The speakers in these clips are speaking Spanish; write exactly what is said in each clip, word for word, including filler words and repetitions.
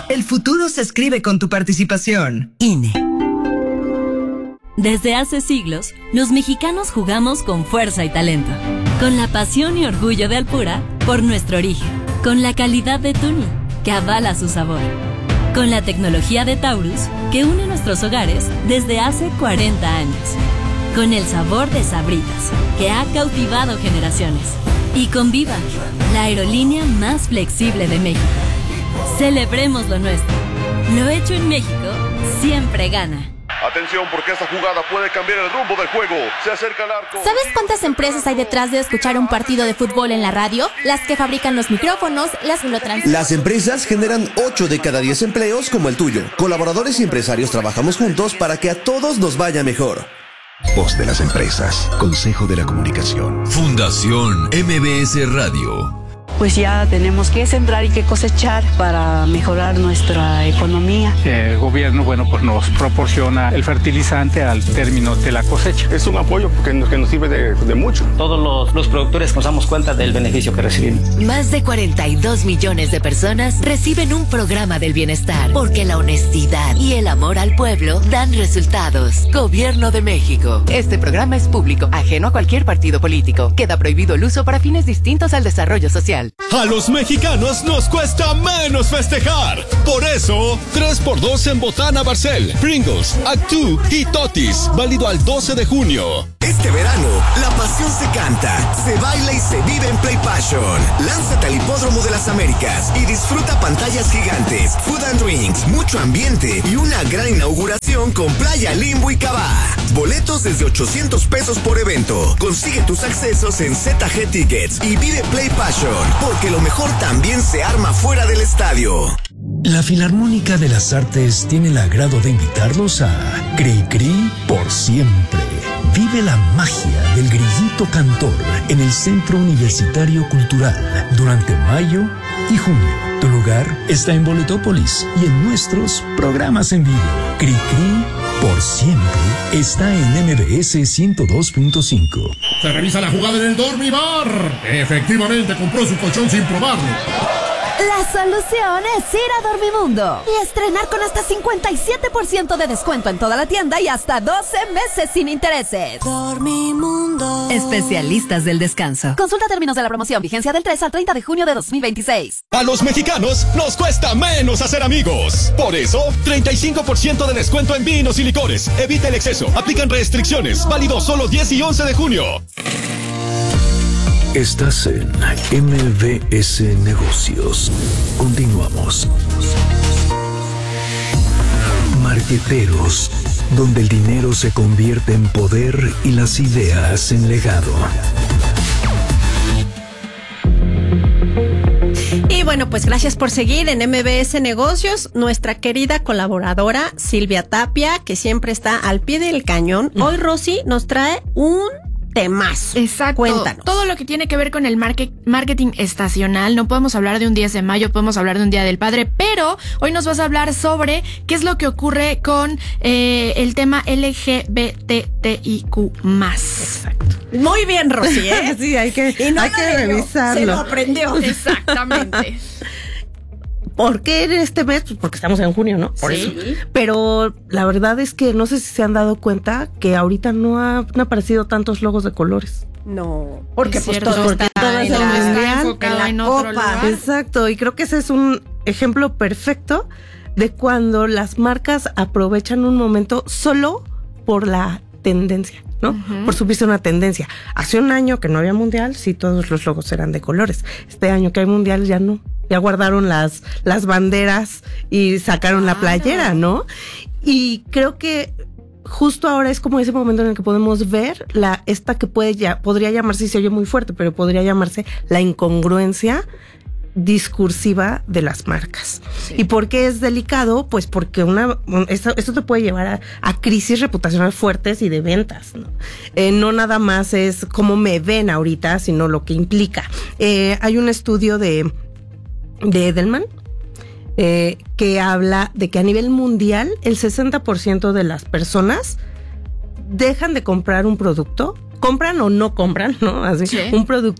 El futuro se escribe con tu participación. I N E. Desde hace siglos, los mexicanos jugamos con fuerza y talento, con la pasión y orgullo de Alpura por nuestro origen, con la calidad de Tuni, que avala su sabor, con la tecnología de Taurus, que une nuestros hogares desde hace cuarenta años, con el sabor de Sabritas, que ha cautivado generaciones, y con Viva, la aerolínea más flexible de México. Celebremos lo nuestro. Lo hecho en México siempre gana. Atención, porque esta jugada puede cambiar el rumbo del juego. Se acerca el arco. ¿Sabes cuántas empresas hay detrás de escuchar un partido de fútbol en la radio? Las que fabrican los micrófonos, las que lo transmiten. Las empresas generan ocho de cada diez empleos como el tuyo. Colaboradores y empresarios trabajamos juntos para que a todos nos vaya mejor. Voz de las empresas. Consejo de la Comunicación. Fundación M B S Radio. Pues ya tenemos que sembrar y que cosechar para mejorar nuestra economía. El gobierno, bueno, pues nos proporciona el fertilizante al término de la cosecha. Es un apoyo porque nos, que nos sirve de, de mucho. Todos los, los productores nos damos cuenta del beneficio que recibimos. Más de cuarenta y dos millones de personas reciben un programa del bienestar, porque la honestidad y el amor al pueblo dan resultados. Gobierno de México. Este programa es público, ajeno a cualquier partido político. Queda prohibido el uso para fines distintos al desarrollo social. A los mexicanos nos cuesta menos festejar. Por eso, tres por dos en Botana Barcel, Pringles, Actu y Totis. Válido al doce de junio. Este verano, la pasión se canta, se baila y se vive en Play Passion. Lánzate al Hipódromo de las Américas y disfruta pantallas gigantes, food and drinks, mucho ambiente y una gran inauguración con Playa Limbo y Cabá. Boletos desde ochocientos pesos por evento. Consigue tus accesos en Z G Tickets y vive Play Passion, porque lo mejor también se arma fuera del estadio. La Filarmónica de las Artes tiene el agrado de invitarlos a Cri Cri por siempre. Vive la magia del grillito cantor en el Centro Universitario Cultural durante mayo y junio. Tu lugar está en Boletópolis y en nuestros programas en vivo. Cri Cri por siempre está en M B S ciento dos punto cinco. Se revisa la jugada en el Dormibar. Efectivamente compró su colchón sin probarlo. La solución es ir a Dormimundo y estrenar con hasta cincuenta y siete por ciento de descuento en toda la tienda y hasta doce meses sin intereses. Dormimundo. Especialistas del descanso. Consulta términos de la promoción. Vigencia del tres al treinta de junio de dos mil veintiséis. A los mexicanos nos cuesta menos hacer amigos. Por eso, treinta y cinco por ciento de descuento en vinos y licores. Evita el exceso. Aplican restricciones. Válido solo diez y once de junio. Estás en M B S Negocios. Continuamos. Marqueteros, donde el dinero se convierte en poder y las ideas en legado. Y bueno, pues gracias por seguir en M B S Negocios. Nuestra querida colaboradora Silvia Tapia, que siempre está al pie del cañón. Hoy Rosy nos trae un temas. Exacto. Cuéntanos. Todo lo que tiene que ver con el market, marketing estacional. No podemos hablar de un diez de mayo, podemos hablar de un Día del Padre, pero hoy nos vas a hablar sobre qué es lo que ocurre con eh, el tema L G B T T I Q más. Exacto. Muy bien, Rosy, ¿eh? Sí, hay que, no hay que revisarlo. Se lo aprendió. Exactamente. ¿Por qué en este mes? Pues porque estamos en junio, ¿no? Por sí. eso. Pero la verdad es que no sé si se han dado cuenta que ahorita no, ha, no han aparecido tantos logos de colores. No. Porque es pues cierto, todo, porque está, todo es el mundial, enfocado en la en otro copa. lugar. Exacto, y creo que ese es un ejemplo perfecto de cuando las marcas aprovechan un momento solo por la tendencia, ¿no? Uh-huh. Por subirse una tendencia. Hace un año que no había mundial, sí, todos los logos eran de colores. Este año que hay mundial ya no. Ya guardaron las, las banderas y sacaron claro. la playera, ¿no? Y creo que justo ahora es como ese momento en el que podemos ver la esta que puede ya, podría llamarse, y se oye muy fuerte, pero podría llamarse la incongruencia discursiva de las marcas. Sí. ¿Y por qué es delicado? Pues porque una esto, esto te puede llevar a, a crisis reputacionales fuertes y de ventas, ¿no? Eh, no nada más es cómo me ven ahorita, sino lo que implica. Eh, hay un estudio de de Edelman, eh, que habla de que a nivel mundial el sesenta por ciento de las personas dejan de comprar un producto, compran o no compran, ¿no? Así, sí. Un producto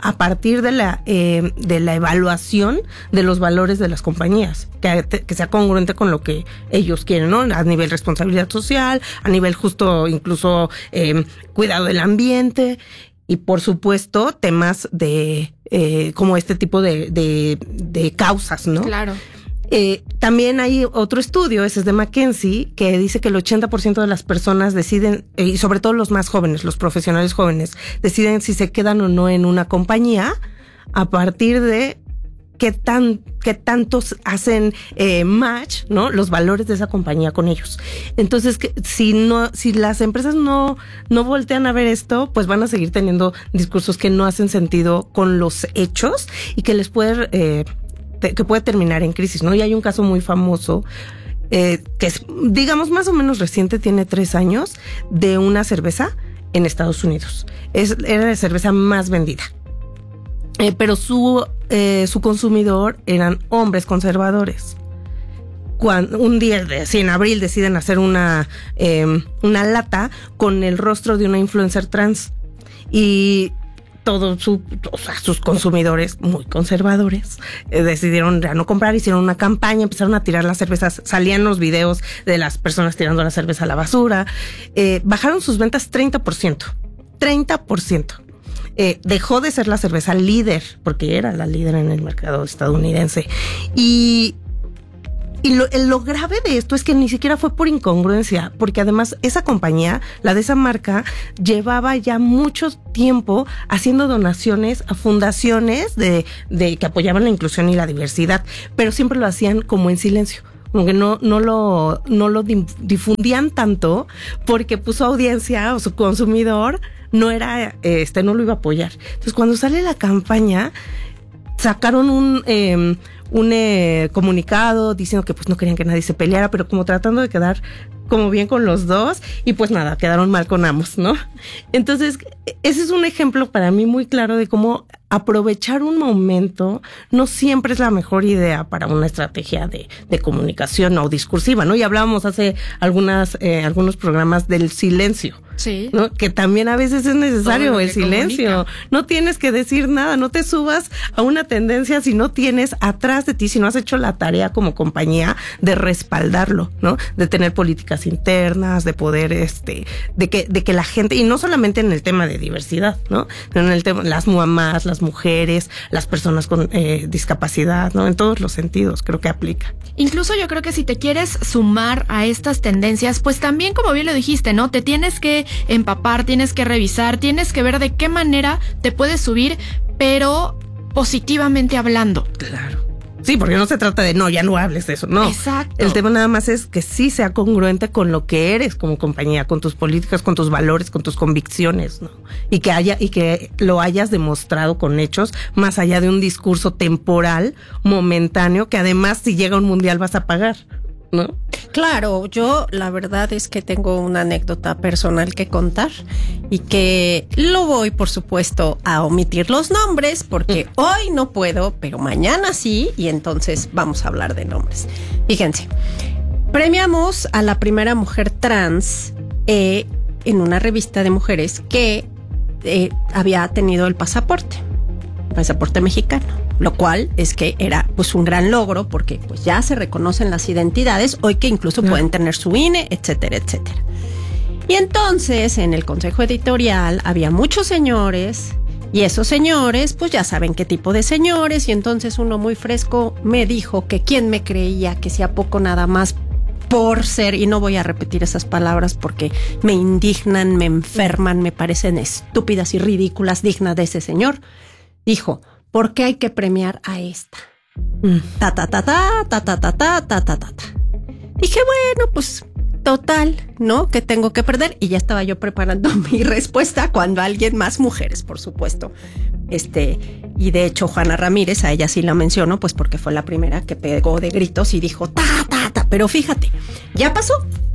a partir de la eh, de la evaluación de los valores de las compañías, que, que sea congruente con lo que ellos quieren, ¿no? A nivel responsabilidad social, a nivel justo incluso eh, cuidado del ambiente y por supuesto temas de eh, como este tipo de, de, de causas, ¿no? Claro. Eh, también hay otro estudio, ese es de McKinsey, que dice que el ochenta por ciento de las personas deciden, eh, y sobre todo los más jóvenes, los profesionales jóvenes, deciden si se quedan o no en una compañía a partir de qué tan, qué tantos hacen eh, match, ¿no? Los valores de esa compañía con ellos. Entonces, que, si no, si las empresas no, no voltean a ver esto, pues van a seguir teniendo discursos que no hacen sentido con los hechos y que les puede, eh, que puede terminar en crisis, ¿no? Y hay un caso muy famoso, eh, que es, digamos, más o menos reciente, tiene tres años, de una cerveza en Estados Unidos. Es, era la cerveza más vendida. Eh, pero su, eh, su consumidor eran hombres conservadores. Cuando, un día, así en abril, deciden hacer una, eh, una lata con el rostro de una influencer trans. Y todos su, o sea, sus consumidores muy conservadores eh, decidieron ya no comprar, hicieron una campaña, empezaron a tirar las cervezas, salían los videos de las personas tirando la cerveza a la basura, eh, bajaron sus ventas treinta por ciento, treinta por ciento. Eh, dejó de ser la cerveza líder, porque era la líder en el mercado estadounidense. Y, y lo, lo grave de esto es que ni siquiera fue por incongruencia, porque además esa compañía, la de esa marca, llevaba ya mucho tiempo haciendo donaciones a fundaciones de, de que apoyaban la inclusión y la diversidad, pero siempre lo hacían como en silencio. Como que no, no lo, no lo difundían tanto porque pues, su audiencia o su consumidor no era, este, no lo iba a apoyar. Entonces, cuando sale la campaña, sacaron un, eh, un eh, comunicado diciendo que pues no querían que nadie se peleara, pero como tratando de quedar como bien con los dos, y pues nada, quedaron mal con ambos, ¿no? Entonces, ese es un ejemplo para mí muy claro de cómo aprovechar un momento no siempre es la mejor idea para una estrategia de, de comunicación o discursiva, ¿no? Y hablábamos hace algunas, eh, algunos programas del silencio. Sí. ¿No? Que también a veces es necesario el silencio. Comunica. No tienes que decir nada, no te subas a una tendencia si no tienes atrás de ti, si no has hecho la tarea como compañía de respaldarlo, ¿no? De tener políticas internas, de poder, este, de que, de que la gente, y no solamente en el tema de diversidad, ¿no? En el tema, las mamás, las mujeres, las personas con eh, discapacidad, ¿no? En todos los sentidos, creo que aplica. Incluso yo creo que si te quieres sumar a estas tendencias, pues también, como bien lo dijiste, ¿no? Te tienes que empapar, tienes que revisar, tienes que ver de qué manera te puedes subir, pero positivamente hablando. Claro. Sí, porque no se trata de, no, ya no hables de eso, no. Exacto. El tema nada más es que sí sea congruente con lo que eres como compañía, con tus políticas, con tus valores, con tus convicciones, ¿no? Y que haya, y que lo hayas demostrado con hechos, más allá de un discurso temporal, momentáneo, que además si llega un mundial vas a pagar, ¿no? Claro, yo la verdad es que tengo una anécdota personal que contar y que lo voy, por supuesto, a omitir los nombres porque hoy no puedo, pero mañana sí, y entonces vamos a hablar de nombres. Fíjense, premiamos a la primera mujer trans eh, en una revista de mujeres que eh, había tenido el pasaporte, el pasaporte mexicano. Lo cual es que era pues un gran logro porque pues ya se reconocen las identidades, hoy que incluso yeah. pueden tener su I N E, etcétera, etcétera. Y entonces en el consejo editorial había muchos señores y esos señores pues ya saben qué tipo de señores, y entonces uno muy fresco me dijo que quién me creía, que si a poco nada más por ser, y no voy a repetir esas palabras porque me indignan, me enferman, me parecen estúpidas y ridículas, dignas de ese señor, dijo: ¿por qué hay que premiar a esta? Mm. Ta, ta, ta, ta, ta, ta, ta, ta, ta, ta, ta. Dije, bueno, pues, total, ¿no? ¿Qué tengo que perder? Y ya estaba yo preparando mi respuesta cuando alguien más, mujeres, por supuesto. Este, y de hecho, Juana Ramírez, a ella sí la menciono, pues porque fue la primera que pegó de gritos y dijo, ta, ta, ta. Pero fíjate, ya pasó.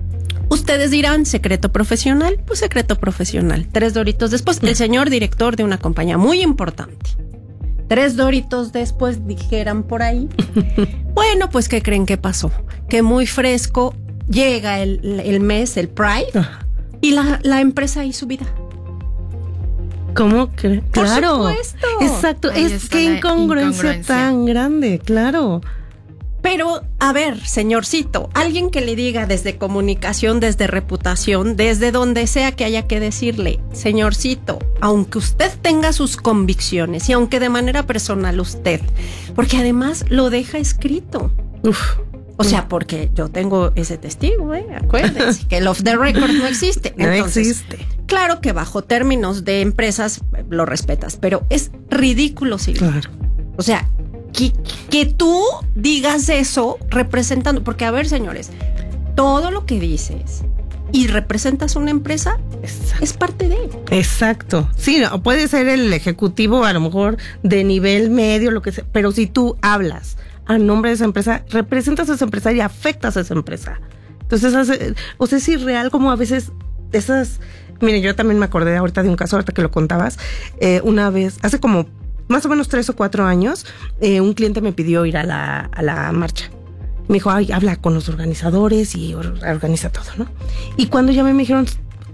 Ustedes dirán, secreto profesional, pues secreto profesional. Tres doritos después, el señor director de una compañía muy importante. Tres doritos después, dijeran por ahí. Bueno, pues, ¿qué creen que pasó? Que muy fresco llega el, el mes, el Pride, y la, la empresa hizo vida. ¿Cómo que? Por Claro. supuesto. Exacto. Ahí Es está que la incongruencia, incongruencia. tan grande, claro. Pero, a ver, señorcito, alguien que le diga desde comunicación, desde reputación, desde donde sea que haya que decirle, señorcito, aunque usted tenga sus convicciones y aunque de manera personal usted, porque además lo deja escrito. Uf. O sea, porque yo tengo ese testigo, ¿eh? Acuérdense que el off the record no existe. No Entonces, existe. claro que bajo términos de empresas lo respetas, pero es ridículo, Silvia. Claro. O sea, que, que tú digas eso representando, porque a ver, señores, todo lo que dices y representas una empresa Exacto. es parte de. Exacto. Sí, no, puede ser el ejecutivo a lo mejor de nivel medio, lo que sea, pero si tú hablas a nombre de esa empresa, representas a esa empresa y afectas a esa empresa. Entonces, hace, o sea, es irreal como a veces esas... Mire, yo también me acordé ahorita de un caso, ahorita que lo contabas, eh, una vez, hace como más o menos tres o cuatro años, eh, un cliente me pidió ir a la, a la marcha. Me dijo, ay, habla con los organizadores y organiza todo, ¿no? Y cuando llamé me dijeron,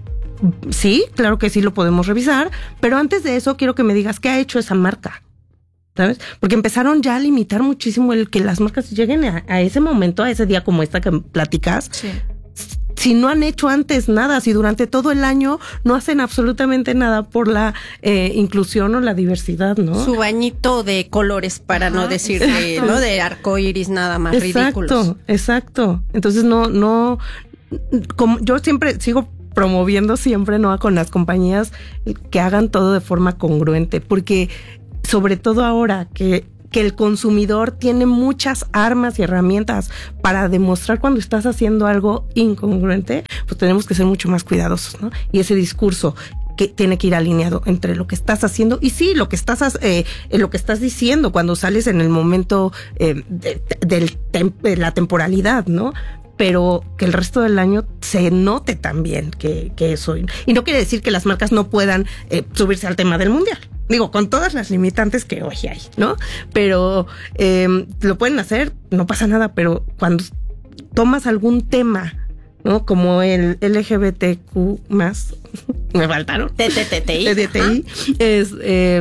sí, claro que sí lo podemos revisar, pero antes de eso quiero que me digas qué ha hecho esa marca, ¿sabes? Porque empezaron ya a limitar muchísimo el que las marcas lleguen a, a ese momento, a ese día como esta que platicas. Sí. Si no han hecho antes nada, si durante todo el año no hacen absolutamente nada por la eh, inclusión o la diversidad, ¿no? Su bañito de colores, para Ajá, no decir de, ¿no? de arcoíris, nada más ridículos. Exacto, exacto. Entonces no, no, como yo siempre sigo promoviendo siempre, ¿no? Con las compañías que hagan todo de forma congruente, porque sobre todo ahora que que el consumidor tiene muchas armas y herramientas para demostrar cuando estás haciendo algo incongruente, pues tenemos que ser mucho más cuidadosos, ¿no? Y ese discurso que tiene que ir alineado entre lo que estás haciendo y sí, lo que estás eh, lo que estás diciendo cuando sales en el momento eh, de, de, de, de la temporalidad, ¿no? Pero que el resto del año se note también que, que eso. Y no quiere decir que las marcas no puedan eh, subirse al tema del mundial. Digo, con todas las limitantes que hoy hay, ¿no? Pero eh, lo pueden hacer, no pasa nada, pero cuando tomas algún tema, ¿no? Como el L G B T Q más, me faltaron. T T T I. T T T I. Es, eh,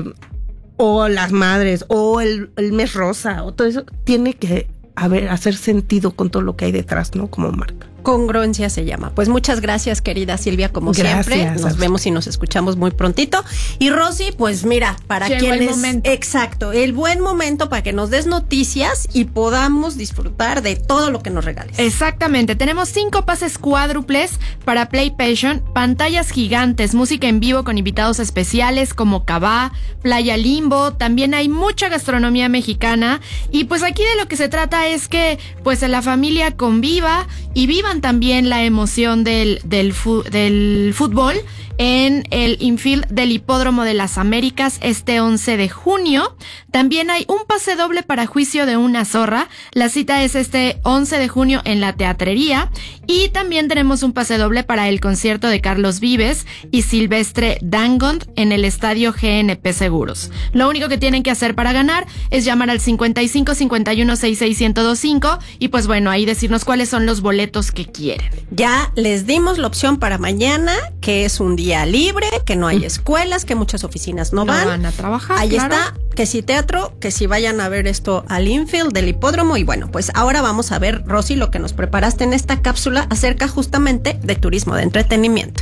o las madres, o el, el mes rosa, o todo eso, tiene que haber, hacer sentido con todo lo que hay detrás, ¿no? Como marca. Congruencia se llama. Pues muchas gracias, querida Silvia, como gracias, siempre. Nos vemos y nos escuchamos muy prontito. Y Rosy, pues mira, para sí, quienes... buen momento. Exacto, el buen momento para que nos des noticias y podamos disfrutar de todo lo que nos regales. Exactamente, tenemos cinco pases cuádruples para PlayPassion, pantallas gigantes, música en vivo con invitados especiales como Cabá, Playa Limbo, también hay mucha gastronomía mexicana y pues aquí de lo que se trata es que pues la familia conviva y vivan también la emoción del, del, fu, del fútbol en el infield del Hipódromo de las Américas este once de junio. También hay un pase doble para Juicio de una zorra. La cita es este once de junio en la Teatrería. Y también tenemos un pase doble para el concierto de Carlos Vives y Silvestre Dangond en el Estadio G N P Seguros. Lo único que tienen que hacer para ganar es llamar al cincuenta y cinco cincuenta y uno sesenta y seis ciento veinticinco y pues bueno, ahí decirnos cuáles son los boletos que quieren. Ya les dimos la opción para mañana, que es un día libre, que no hay escuelas, que muchas oficinas no van. No van a trabajar. Ahí claro. está, que si teatro, que si vayan a ver esto al infield del hipódromo. Y bueno, pues ahora vamos a ver, Rosy, lo que nos preparaste en esta cápsula acerca justamente de turismo de entretenimiento.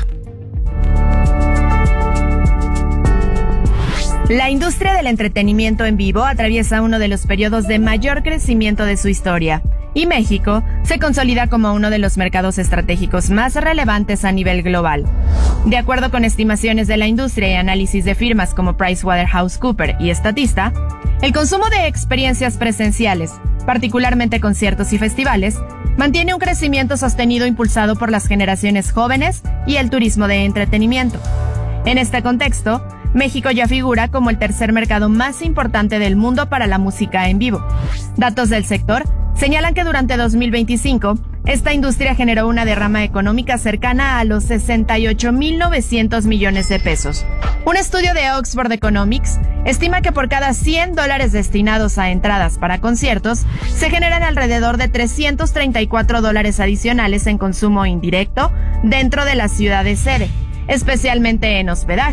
La industria del entretenimiento en vivo atraviesa uno de los periodos de mayor crecimiento de su historia, y México se consolida como uno de los mercados estratégicos más relevantes a nivel global. De acuerdo con estimaciones de la industria y análisis de firmas como PricewaterhouseCoopers y Statista, el consumo de experiencias presenciales, particularmente conciertos y festivales, mantiene un crecimiento sostenido impulsado por las generaciones jóvenes y el turismo de entretenimiento. En este contexto, México ya figura como el tercer mercado más importante del mundo para la música en vivo. Datos del sector señalan que durante dos mil veinticinco, esta industria generó una derrama económica cercana a los sesenta y ocho mil novecientos millones de pesos. Un estudio de Oxford Economics estima que por cada cien dólares destinados a entradas para conciertos, se generan alrededor de trescientos treinta y cuatro dólares adicionales en consumo indirecto dentro de las ciudades sede, especialmente en hospedaje,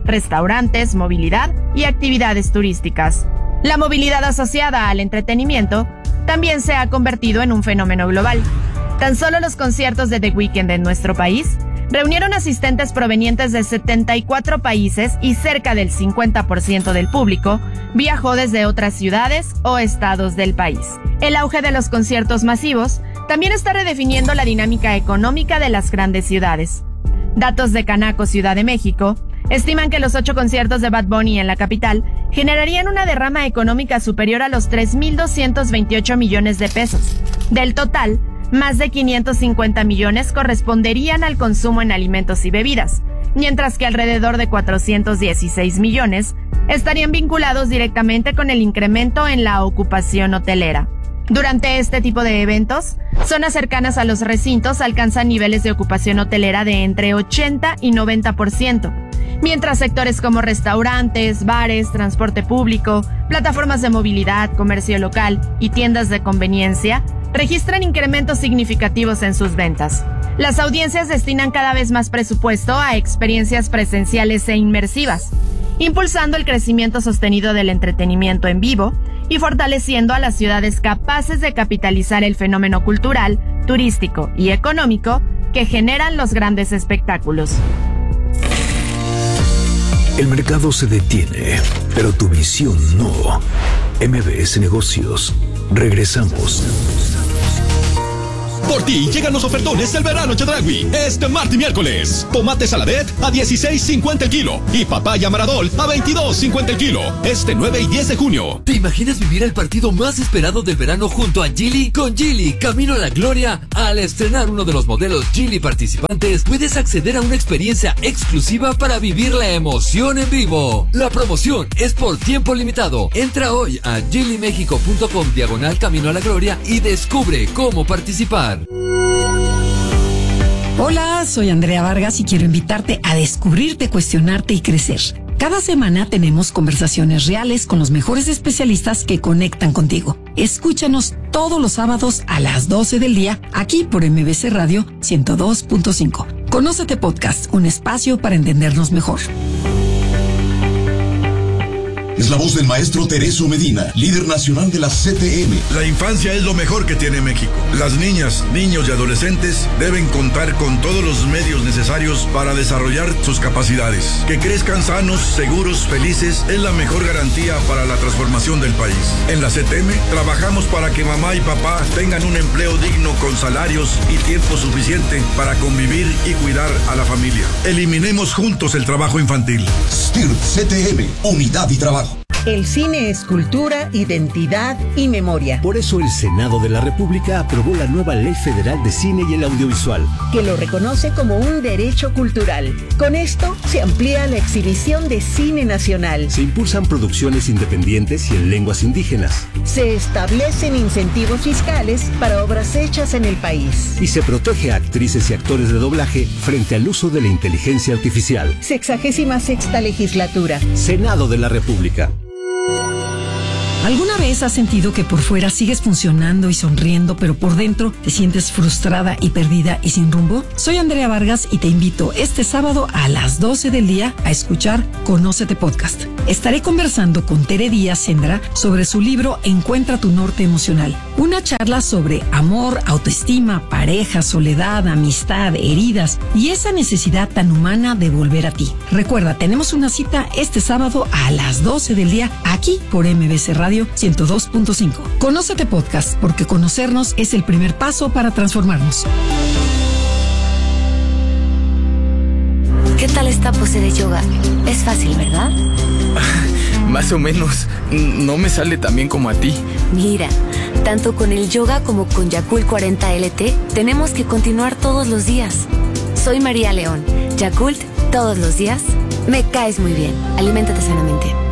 restaurantes, movilidad y actividades turísticas. La movilidad asociada al entretenimiento también se ha convertido en un fenómeno global. Tan solo los conciertos de The Weeknd en nuestro país reunieron asistentes provenientes de setenta y cuatro países y cerca del cincuenta por ciento del público viajó desde otras ciudades o estados del país. El auge de los conciertos masivos también está redefiniendo la dinámica económica de las grandes ciudades. Datos de Canaco, Ciudad de México, estiman que los ocho conciertos de Bad Bunny en la capital generarían una derrama económica superior a los tres mil doscientos veintiocho millones de pesos. Del total, más de quinientos cincuenta millones corresponderían al consumo en alimentos y bebidas, mientras que alrededor de cuatrocientos dieciséis millones estarían vinculados directamente con el incremento en la ocupación hotelera. Durante este tipo de eventos, zonas cercanas a los recintos alcanzan niveles de ocupación hotelera de entre ochenta y noventa por ciento, mientras sectores como restaurantes, bares, transporte público, plataformas de movilidad, comercio local y tiendas de conveniencia registran incrementos significativos en sus ventas. Las audiencias destinan cada vez más presupuesto a experiencias presenciales e inmersivas, impulsando el crecimiento sostenido del entretenimiento en vivo y fortaleciendo a las ciudades capaces de capitalizar el fenómeno cultural, turístico y económico que generan los grandes espectáculos. El mercado se detiene, pero tu visión no. M B S Negocios. Regresamos. Por ti llegan los ofertones del verano Chedraui. Este martes y miércoles. Tomate saladet a dieciséis cincuenta el kilo. Y papaya maradol a veintidós cincuenta el kilo. Este nueve y diez de junio. ¿Te imaginas vivir el partido más esperado del verano junto a Geely? Con Geely, camino a la gloria. Al estrenar uno de los modelos Geely participantes, puedes acceder a una experiencia exclusiva para vivir la emoción en vivo. La promoción es por tiempo limitado. Entra hoy a geely mexico punto com diagonal camino a la gloria y descubre cómo participar. Hola, soy Andrea Vargas y quiero invitarte a descubrirte, cuestionarte y crecer. Cada semana tenemos conversaciones reales con los mejores especialistas que conectan contigo. Escúchanos todos los sábados a las doce del día aquí por M B C Radio ciento dos punto cinco. Conócete Podcast, un espacio para entendernos mejor. Es la voz del maestro Tereso Medina, líder nacional de la C T M. La infancia es lo mejor que tiene México. Las niñas, niños y adolescentes deben contar con todos los medios necesarios para desarrollar sus capacidades. Que crezcan sanos, seguros, felices es la mejor garantía para la transformación del país. En la C T M trabajamos para que mamá y papá tengan un empleo digno con salarios y tiempo suficiente para convivir y cuidar a la familia. Eliminemos juntos el trabajo infantil. S T I R P C T M, unidad y trabajo. El cine es cultura, identidad y memoria. Por eso el Senado de la República aprobó la nueva Ley Federal de Cine y el Audiovisual, que lo reconoce como un derecho cultural. Con esto se amplía la exhibición de cine nacional. Se impulsan producciones independientes y en lenguas indígenas. Se establecen incentivos fiscales para obras hechas en el país. Y se protege a actrices y actores de doblaje frente al uso de la inteligencia artificial. Sexagésima sexta legislatura. Senado de la República. ¿Alguna vez has sentido que por fuera sigues funcionando y sonriendo, pero por dentro te sientes frustrada y perdida y sin rumbo? Soy Andrea Vargas y te invito este sábado a las doce del día a escuchar Conócete Podcast. Estaré conversando con Tere Díaz Sendra sobre su libro Encuentra tu norte emocional. Una charla sobre amor, autoestima, pareja, soledad, amistad, heridas y esa necesidad tan humana de volver a ti. Recuerda, tenemos una cita este sábado a las doce del día aquí por M B C Radio ciento dos punto cinco. Conócete Podcast, porque conocernos es el primer paso para transformarnos. ¿Qué tal esta pose de yoga? Es fácil, ¿verdad? Más o menos. No me sale tan bien como a ti. Mira, tanto con el yoga como con Yakult cuarenta L T, tenemos que continuar todos los días. Soy María León. Yakult, todos los días. Me caes muy bien. Aliméntate sanamente.